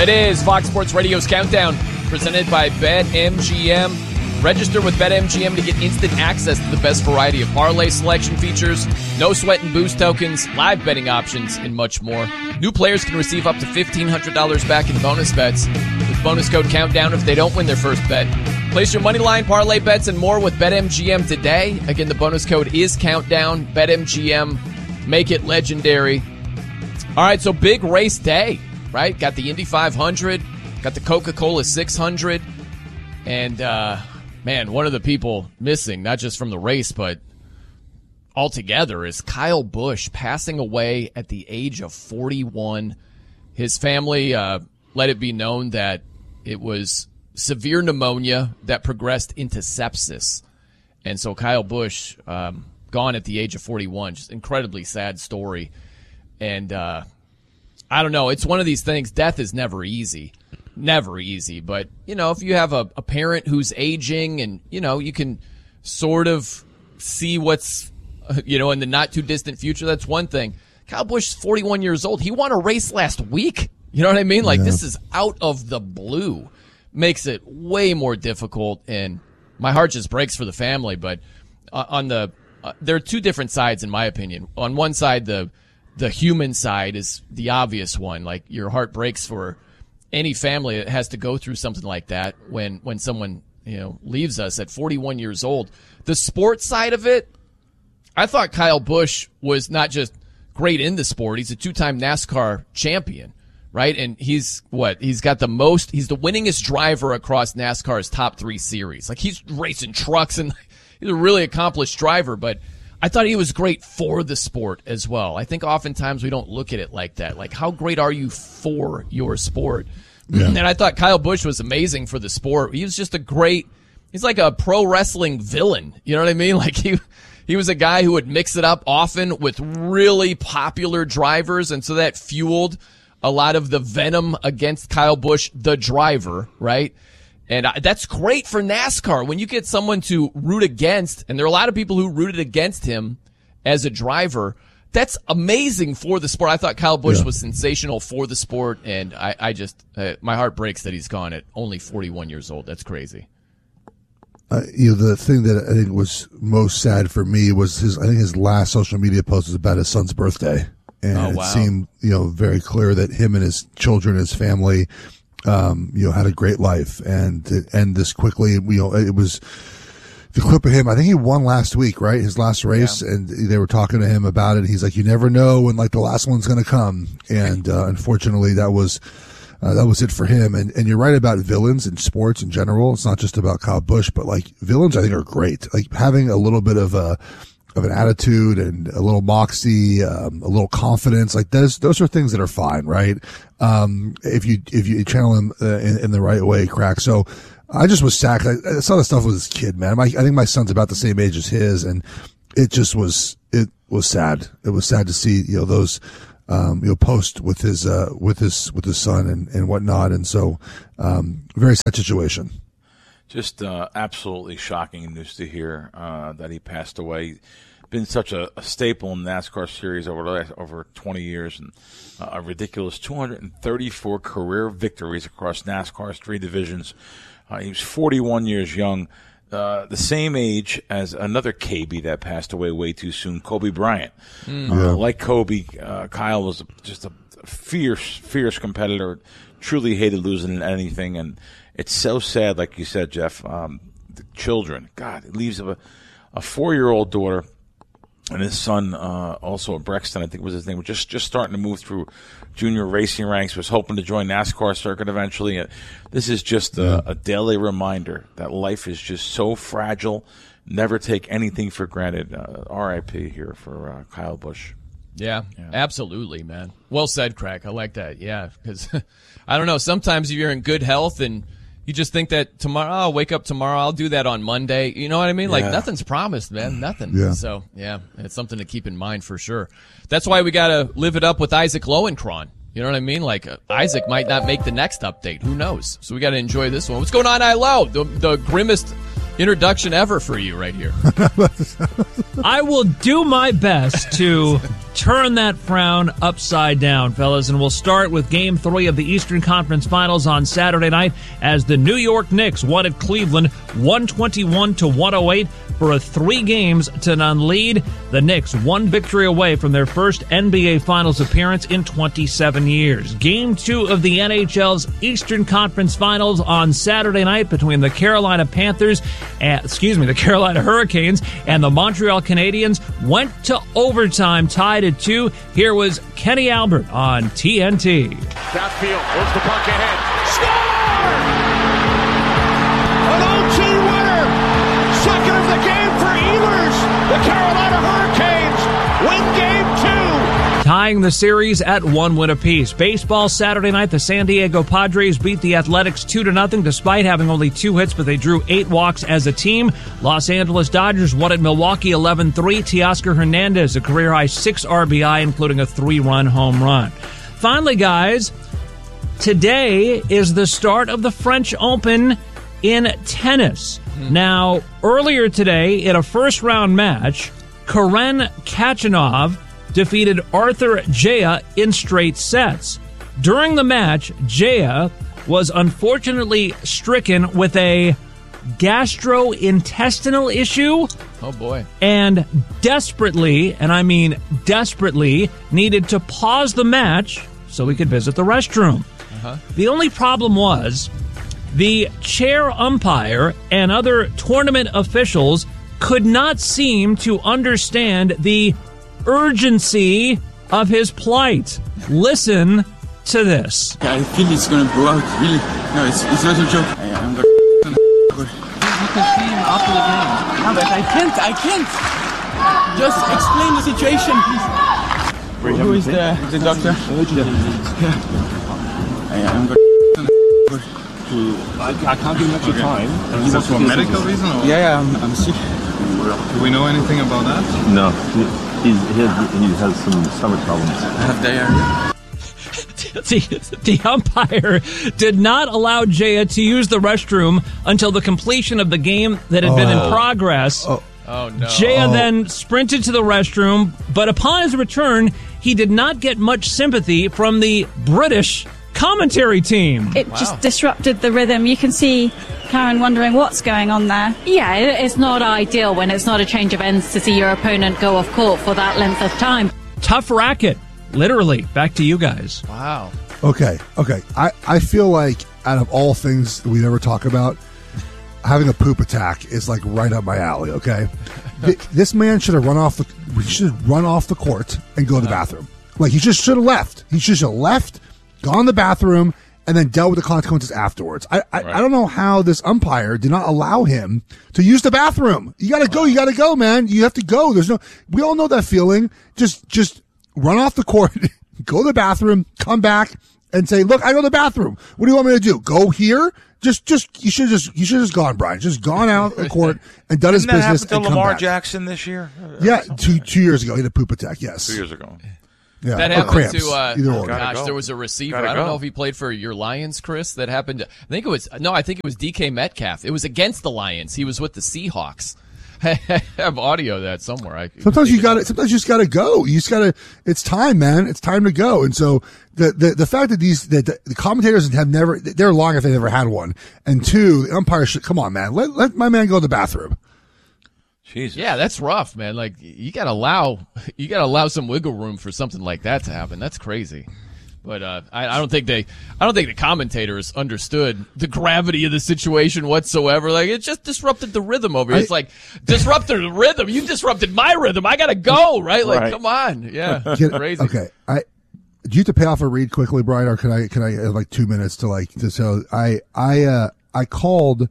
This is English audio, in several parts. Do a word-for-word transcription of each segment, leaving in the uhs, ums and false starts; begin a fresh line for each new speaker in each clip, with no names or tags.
It is Fox Sports Radio's Countdown, presented by BetMGM. Register with BetMGM to get instant access to the best variety of parlay selection features, no sweat and boost tokens, live betting options, and much more. New players can receive up to fifteen hundred dollars back in bonus bets with bonus code Countdown if they don't win their first bet. Place your moneyline, parlay bets, and more with BetMGM today. Again, the bonus code is Countdown. BetMGM. Make it legendary. All right, so big race day, right? Got the Indy five hundred, got the Coca-Cola six hundred, and, uh, man, one of the people missing, not just from the race, but altogether, is Kyle Busch, passing away at the age of forty-one. His family uh, let it be known that it was severe pneumonia that progressed into sepsis. And so Kyle Busch, um, gone at the age of forty-one. Just incredibly sad story. And uh, I don't know. It's one of these things. Death is never easy. Never easy. But, you know, if you have a, a parent who's aging and, you know, you can sort of see what's, you know, in the not too distant future, that's one thing. Kyle Busch is forty-one years old. He won a race last week. You know what I mean? Like, yeah. This is out of the blue. Makes it way more difficult. And my heart just breaks for the family. But uh, on the, uh, there are two different sides, in my opinion. On one side, the, the human side is the obvious one. Like, your heart breaks for any family that has to go through something like that when, when someone, you know, leaves us at forty-one years old. The sports side of it, I thought Kyle Busch was not just great in the sport. He's a two-time NASCAR champion, right? And he's what? He's got the most, he's the winningest driver across NASCAR's top three series. Like, he's racing trucks and he's a really accomplished driver, but I thought he was great for the sport as well. I think oftentimes we don't look at it like that. Like, how great are you for your sport? Yeah. And I thought Kyle Busch was amazing for the sport. He was just a great, he's like a pro wrestling villain. You know what I mean? Like, he, he was a guy who would mix it up often with really popular drivers. And so that fueled a lot of the venom against Kyle Busch, the driver, right? And that's great for NASCAR when you get someone to root against, and there are a lot of people who rooted against him as a driver. That's amazing for the sport. I thought Kyle Busch yeah. was sensational for the sport, and I, I just, uh, my heart breaks that he's gone at only forty-one years old. That's crazy.
Uh, you know, the thing that I think was most sad for me was his, I think his last social media post was about his son's birthday. And oh, wow. It seemed, you know, very clear that him and his children, his family, Um, you know, had a great life, and to end this quickly, you know, it was the clip of him. I think he won last week, right? His last race, yeah. And they were talking to him about it. He's like, you never know when like the last one's going to come. And, uh, unfortunately that was, uh, that was it for him. And, and you're right about villains in sports in general. It's not just about Kyle Busch, but like villains, I think are great. Like having a little bit of a, of an attitude and a little moxie, um, a little confidence, like those, those are things that are fine, right? Um, if you, if you channel them uh, in, in the right way, Crack. So I just was sad. I, I saw the stuff with his kid, man. My, I think my son's about the same age as his, and it just was, it was sad. It was sad to see, you know, those, um, you know, post with his, uh, with his, with his son and, and whatnot. And so, um, very sad situation.
Just uh, absolutely shocking news to hear uh, that he passed away. Been such a, a staple in the NASCAR series over the last, over twenty years, and uh, a ridiculous two hundred thirty-four career victories across NASCAR's three divisions. Uh, he was forty-one years young, uh, the same age as another K B that passed away way too soon, Kobe Bryant. Mm. Uh, yeah. Like Kobe, uh, Kyle was just a fierce, fierce competitor. Truly hated losing in anything, and it's so sad, like you said, Jeff. Um, the children, God, it leaves a, a four-year-old daughter, and his son, uh, also at Brexton, I think was his name, was just just starting to move through junior racing ranks. Was hoping to join NASCAR circuit eventually. Uh, this is just a, a daily reminder that life is just so fragile. Never take anything for granted. Uh, R I P here for uh, Kyle Busch.
Yeah, yeah, absolutely, man. Well said, Crack. I like that. Yeah, because I don't know. Sometimes if you're in good health and you just think that tomorrow, oh, I'll wake up tomorrow, I'll do that on Monday. You know what I mean? Yeah. Like, nothing's promised, man. Nothing.
Yeah.
So, yeah, it's something to keep in mind for sure. That's why we got to live it up with Isaac Lowenkron. You know what I mean? Like, uh, Isaac might not make the next update. Who knows? So we got to enjoy this one. What's going on, I L O? The, the grimmest introduction ever for you right here.
I will do my best to turn that frown upside down, fellas, and we'll start with Game three of the Eastern Conference Finals on Saturday night as the New York Knicks won at Cleveland one twenty-one to one oh eight for a three games to none lead. The Knicks one victory away from their first N B A Finals appearance in twenty-seven years. Game two of the N H L's Eastern Conference Finals on Saturday night between the Carolina Panthers, and, excuse me, the Carolina Hurricanes and the Montreal Canadiens went to overtime, tied at two. Here was Kenny Albert on T N T.
Downfield, moves the puck ahead. Score! An O T winner! Second of the game for Ehlers. The Carolina Hurricanes win game two.
Tying the series at one win apiece. Baseball Saturday night, the San Diego Padres beat the Athletics two to nothing despite having only two hits, but they drew eight walks as a team. Los Angeles Dodgers won at Milwaukee eleven three. Teoscar Hernandez, a career-high six R B I, including a three-run home run. Finally, guys, today is the start of the French Open in tennis. Mm-hmm. Now, earlier today, in a first-round match, Karen Khachanov defeated Arthur Jaya in straight sets. During the match, Jaya was unfortunately stricken with a gastrointestinal issue.
Oh, boy.
And desperately, and I mean desperately, needed to pause the match so he could visit the restroom. Uh-huh. The only problem was the chair umpire and other tournament officials could not seem to understand the urgency of his plight. Listen to this.
I feel it's going to blow out, really. No, it's, it's not a joke. I, I'm going to You can see him after the game. No, but I can't, I can't. Just explain the situation, please. Who is the, the doctor? Yeah. I, I'm going to
I can't give much okay. time.
Is that for a medical reason? Or?
Yeah, yeah, I'm, I'm sick.
Do we know anything about that?
No. He, he, has, he has some stomach problems.
I have diarrhea.
The, the umpire did not allow Jaya to use the restroom until the completion of the game that had oh. been in progress.
Oh, oh no.
Jaya
oh.
then sprinted to the restroom, but upon his return, he did not get much sympathy from the British commentary team.
It wow. just disrupted the rhythm. You can see Karen wondering what's going on there.
Yeah, it's not ideal when it's not a change of ends to see your opponent go off court for that length of time.
Tough racket. Literally. Back to you guys.
Wow.
Okay, okay. I, I feel like out of all things we never talk about, having a poop attack is like right up my alley, okay? Th- this man should have run off the we should run off the court and go to the bathroom. Like, he just should have left. He should have left, gone to the bathroom, and then dealt with the consequences afterwards. I I, right. I don't know how this umpire did not allow him to use the bathroom. You gotta go, you gotta go, man. You have to go. There's no we all know that feeling. Just just run off the court, go to the bathroom, come back, and say, "Look, I go to the bathroom. What do you want me to do? Go here?" Just, just you should just you should have just gone, Brian. Just gone out the court and done his
Didn't that
business.
Happen
and
to
come
Lamar
back.
Jackson this year?
Yeah, two two years ago he had a poop attack. Yes,
two years ago.
Yeah,
that
or
happened
cramps,
to. Uh,
either
oh
or.
gosh,
go.
there was a receiver.
Gotta
I don't
go.
know if he played for your Lions, Chris. That happened. To, I think it was no. I think it was D K Metcalf. It was against the Lions. He was with the Seahawks. I have audio of that somewhere. I,
sometimes you got to. Sometimes you just got to go. You just got to. It's time, man. It's time to go. And so the the, the fact that these that the, the commentators have never they're long if they've ever had one. And two, the umpire should come on, man. Let let my man go to the bathroom.
Jesus.
Yeah, that's rough, man. Like you got to allow you got to allow some wiggle room for something like that to happen. That's crazy. But uh, I, I don't think they, I don't think the commentators understood the gravity of the situation whatsoever. Like it just disrupted the rhythm over here. It's like disrupted the rhythm. You disrupted my rhythm. I gotta go, right? Like,
right.
come on, yeah,
Can,
crazy.
Okay, I do you have to pay off a read quickly, Brian, or can I? Can I have like two minutes to like to so I I uh I called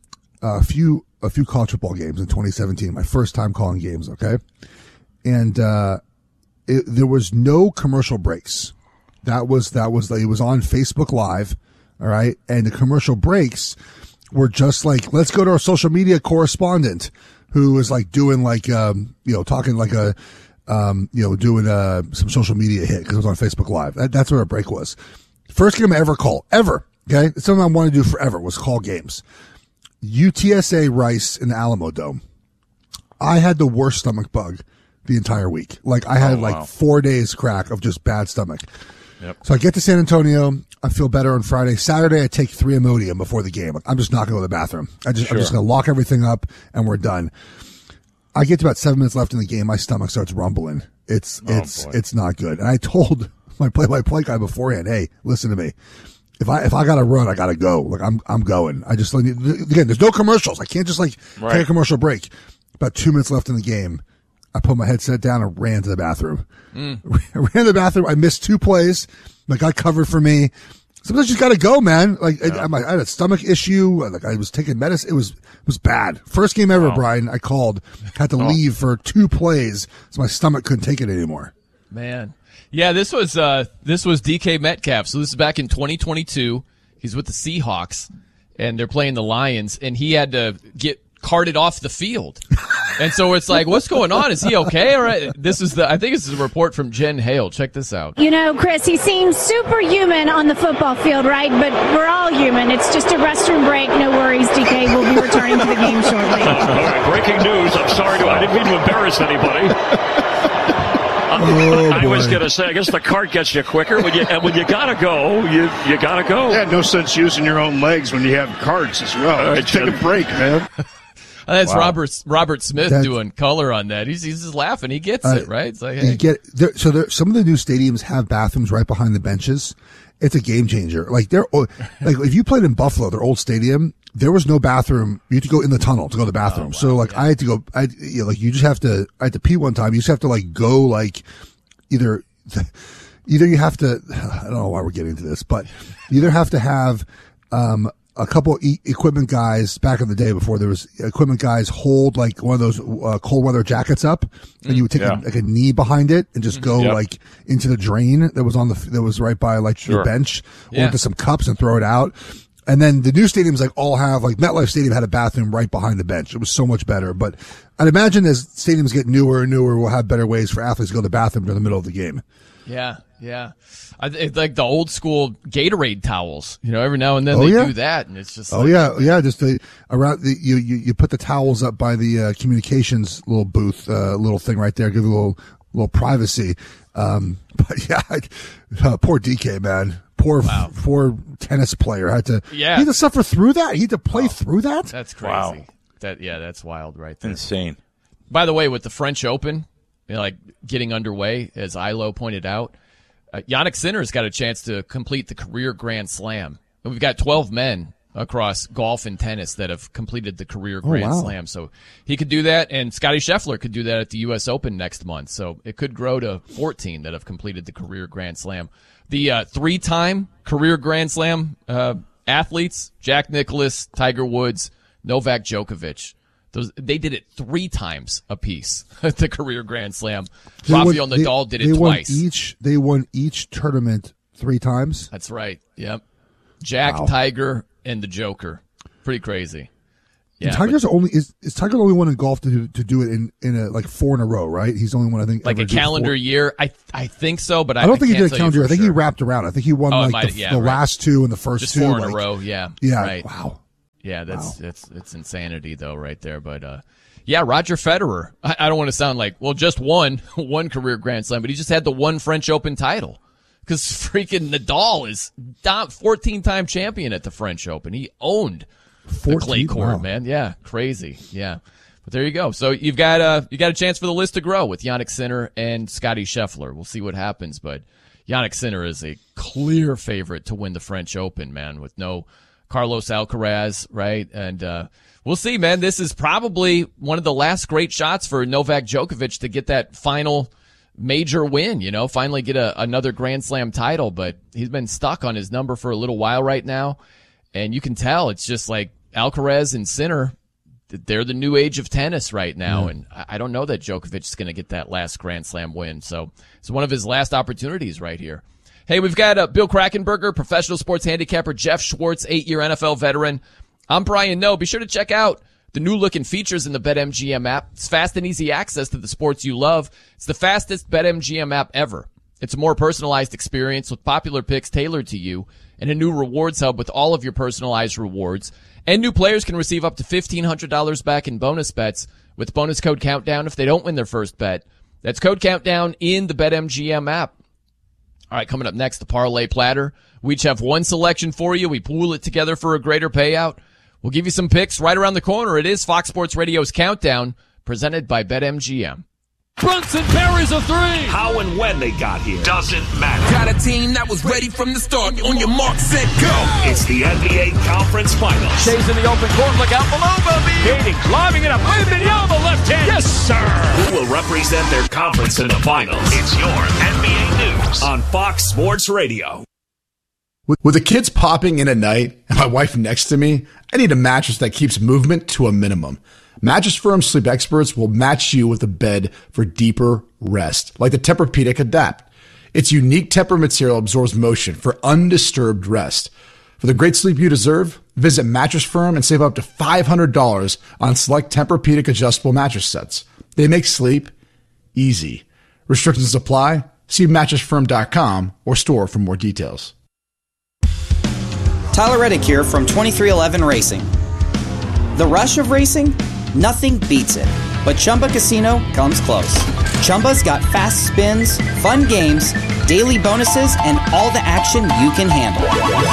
a few a few college football games in twenty seventeen. My first time calling games. Okay, and uh, it, there was no commercial breaks. That was, that was, it was on Facebook Live. All right. And the commercial breaks were just like, let's go to our social media correspondent who was like doing like, um, you know, talking like a, um, you know, doing, uh, some social media hit because it was on Facebook Live. That, that's what our break was. First game I ever called, ever. Okay. It's something I wanted to do forever was call games. U T S A Rice in the Alamo Dome. I had the worst stomach bug the entire week. Like I had oh, wow. like four days crack of just bad stomach. Yep. So I get to San Antonio. I feel better on Friday. Saturday, I take three Imodium before the game. I'm just not going to go to the bathroom. I just, sure. I'm just going to lock everything up and we're done. I get to about seven minutes left in the game. My stomach starts rumbling. It's, oh, it's, boy. it's not good. And I told my play-by-play guy beforehand, hey, listen to me. If I, if I gotta run, I gotta go. Like I'm, I'm going. I just, again, there's no commercials. I can't just like right. take a commercial break. About two minutes left in the game. I put my headset down and ran to the bathroom. Mm. I ran to the bathroom. I missed two plays. My guy covered for me. Sometimes you just gotta go, man. Like yeah. I, I had a stomach issue. Like I was taking medicine. It was, it was bad. First game ever, wow. Brian. I called, had to oh. leave for two plays, so my stomach couldn't take it anymore.
Man. Yeah, this was uh this was D K Metcalf. So this is back in twenty twenty-two. He's with the Seahawks, and they're playing the Lions, and he had to get carted off the field. And so it's like, what's going on? Is he okay? All right. This is the I think this is a report from Jen Hale. Check this out.
You know, Chris, he seems superhuman on the football field, right? But we're all human. It's just a restroom break. No worries, D K. We'll be returning to the game shortly.
All right, breaking news. I'm sorry to I didn't mean to embarrass anybody.
Oh,
I was going to say, I guess the cart gets you quicker. When you and when you gotta go, you you gotta go.
Yeah, no sense using your own legs when you have carts as well. All right, take a break, man.
That's
wow.
Robert Robert Smith
That's,
doing color on that. He's he's just laughing. He gets uh, it right. It's like, hey.
you get there, so there, some of the new stadiums have bathrooms right behind the benches. It's a game changer. Like they're like if you played in Buffalo, their old stadium, there was no bathroom. You had to go in the tunnel to go to the bathroom. Oh, wow. So like yeah. I had to go. I you know, like you just have to. I had to pee one time. You just have to like go like either either you have to. I don't know why we're getting to this, but you either have to have um a couple e- equipment guys back in the day before there was equipment guys hold like one of those uh, cold weather jackets up, and you would take yeah. a, like a knee behind it and just go yep. like into the drain that was on the that was right by like sure. your bench yeah. or into some cups and throw it out. And then the new stadiums like all have like MetLife Stadium had a bathroom right behind the bench. It was so much better. But I'd imagine as stadiums get newer and newer, we'll have better ways for athletes to go to the bathroom during the middle of the game.
Yeah, yeah. I, it's like the old school Gatorade towels. You know, every now and then oh, they
yeah.
do that, and it's just.
Oh
like,
yeah, yeah. Just the around the, you, you you put the towels up by the uh, communications little booth, uh, little thing right there, give a little little privacy. Um, but yeah, uh, poor D K, man. Poor, wow. poor tennis player had to.
Yeah.
He had to suffer through that. He had to play oh, through that.
That's crazy. Wow. That yeah, that's wild, right there.
Insane.
By the way, with the French Open, you know, like getting underway, as Ilo pointed out, uh, Jannik Sinner's got a chance to complete the career Grand Slam. And we've got twelve men across golf and tennis that have completed the career Grand oh, wow. Slam. So he could do that, and Scotty Scheffler could do that at the U S Open next month. So it could grow to fourteen that have completed the career Grand Slam. The uh, three-time career Grand Slam uh, athletes, Jack Nicklaus, Tiger Woods, Novak Djokovic, those they did it three times apiece at the career Grand Slam. They Rafael won, Nadal they, did it
they
twice.
Won each, they won each tournament three times?
That's right, yep. Jack, wow. Tiger, and the Joker. Pretty crazy. Yeah,
Tiger's but, only is, is Tiger the only one in golf to do, to do it in, in a like four in a row, right? He's the only one I think
like a calendar year. I I think so, but I,
I don't think
I
he did a calendar year. I think
sure.
he wrapped around. I think he won
oh,
like
might,
the,
yeah,
the
right.
last two and the first
Just
two,
four in
like,
a row. Yeah,
yeah.
Right.
Wow.
Yeah, that's
wow.
it's it's insanity though, right there. But uh, yeah, Roger Federer. I, I don't want to sound like well, just one one career Grand Slam, but he just had the one French Open title. Because freaking Nadal is fourteen-time champion at the French Open. He owned the clay court, wow. man. Yeah, crazy. Yeah, but there you go. So you've got a you got a chance for the list to grow with Jannik Sinner and Scotty Scheffler. We'll see what happens, but Jannik Sinner is a clear favorite to win the French Open, man. With no Carlos Alcaraz, right? And uh, we'll see, man. This is probably one of the last great shots for Novak Djokovic to get that final major win, you know, finally get a, another Grand Slam title, but he's been stuck on his number for a little while right now. And you can tell it's just like Alcaraz and Sinner, they're the new age of tennis right now. Mm. And I don't know that Djokovic is going to get that last Grand Slam win. So it's one of his last opportunities right here. Hey, we've got uh, Bill Krackomberger, professional sports handicapper, Jeff Schwartz, eight-year N F L veteran. I'm Brian Noe. Be sure to check out the new look and features in the BetMGM app. It's fast and easy access to the sports you love. It's the fastest BetMGM app ever. It's a more personalized experience with popular picks tailored to you and a new rewards hub with all of your personalized rewards. And new players can receive up to fifteen hundred dollars back in bonus bets with bonus code Countdown if they don't win their first bet. That's code Countdown in the BetMGM app. All right, coming up next, the Parlay Platter. We each have one selection for you. We pool it together for a greater payout. We'll give you some picks right around the corner. It is Fox Sports Radio's Countdown, presented by BetMGM.
Brunson buries a three.
How and when they got here doesn't matter.
Got a team that was ready from the start. On your mark, set, go.
It's the N B A Conference Finals.
Stays in the open court. Look out below, Bobby.
Gating, climbing it up.
Wembanyama left hand. Yes, sir.
Who will represent their conference in the finals? It's your N B A News on Fox Sports Radio.
With the kids popping in at night and my wife next to me, I need a mattress that keeps movement to a minimum. Mattress Firm sleep experts will match you with a bed for deeper rest, like the Tempur-Pedic Adapt. Its unique Tempur material absorbs motion for undisturbed rest. For the great sleep you deserve, visit Mattress Firm and save up to five hundred dollars on select Tempur-Pedic adjustable mattress sets. They make sleep easy. Restrictions apply. See mattress firm dot com or store for more details.
Tyler Reddick here from twenty-three eleven Racing. The rush of racing? Nothing beats it. But Chumba Casino comes close. Chumba's got fast spins, fun games, daily bonuses, and all the action you can handle.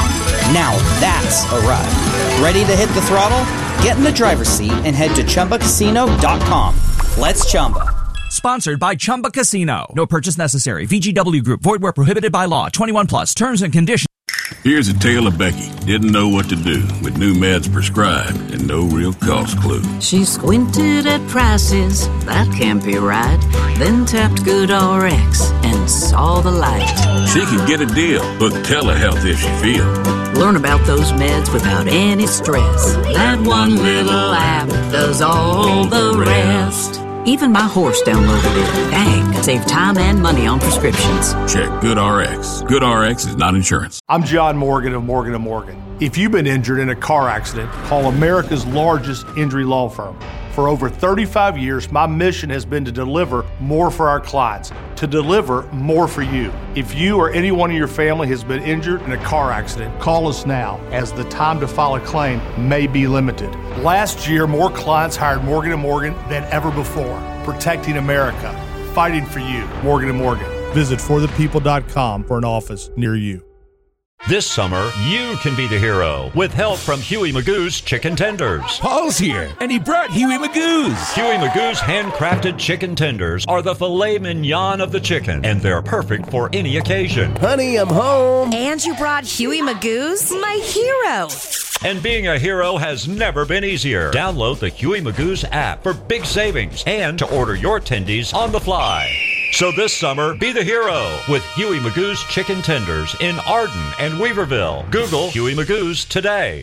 Now that's a ride. Ready to hit the throttle? Get in the driver's seat and head to Chumba Casino dot com. Let's Chumba.
Sponsored by Chumba Casino. No purchase necessary. V G W Group. Void where prohibited by law. twenty-one plus. Terms and conditions.
Here's a tale of Becky. Didn't know what to do with new meds prescribed and no real cost clue.
She squinted at prices, that can't be right. Then tapped GoodRx and saw the light.
She can get a deal. Book telehealth if she feels.
Learn about those meds without any stress. That one little app does all the rest. Even my horse downloaded it. Dang, save time and money on prescriptions.
Check GoodRx. GoodRx is not insurance.
I'm John Morgan of Morgan and Morgan. If you've been injured in a car accident, call America's largest injury law firm. For over thirty-five years, my mission has been to deliver more for our clients, to deliver more for you. If you or anyone in your family has been injured in a car accident, call us now, as the time to file a claim may be limited. Last year, more clients hired Morgan and Morgan than ever before, protecting America, fighting for you. Morgan and Morgan. Visit for the people dot com for an office near you.
This summer, you can be the hero with help from Huey Magoo's Chicken Tenders.
Paul's here, and he brought Huey Magoo's.
Huey Magoo's handcrafted chicken tenders are the filet mignon of the chicken, and they're perfect for any occasion.
Honey, I'm home.
And you brought Huey Magoo's? My hero.
And being a hero has never been easier. Download the Huey Magoo's app for big savings and to order your tendies on the fly. So this summer, be the hero with Huey Magoo's Chicken Tenders in Arden and Weaverville. Google Huey Magoo's today.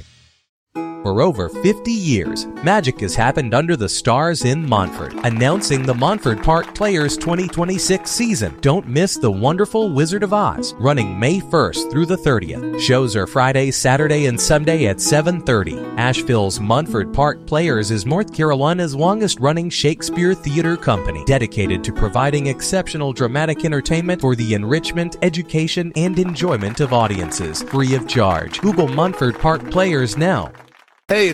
For over fifty years, magic has happened under the stars in Montford. Announcing the Montford Park Players twenty twenty-six season. Don't miss the wonderful Wizard of Oz, running May first through the thirtieth. Shows are Friday, Saturday, and Sunday at seven thirty. Asheville's Montford Park Players is North Carolina's longest-running Shakespeare theater company, dedicated to providing exceptional dramatic entertainment for the enrichment, education, and enjoyment of audiences, free of charge. Google Montford Park Players now.
Hey,